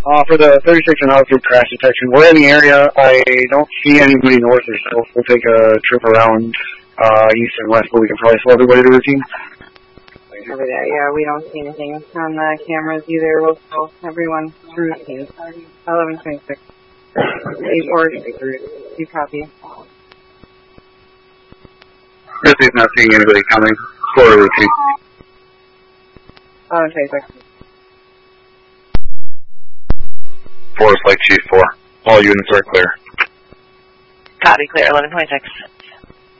For the 36 and up through crash detection, we're in the area. I don't see anybody north or south. We'll take a trip around east and west, but we can probably slow everybody to routine. Over there, yeah, we don't see anything on the cameras either. We'll slow everyone to routine. 1126. Or you copy. Grizzly's not seeing anybody coming. Slow to routine. 1126. Forest Lake Chief 4. All units are clear. Copy, clear, 1126.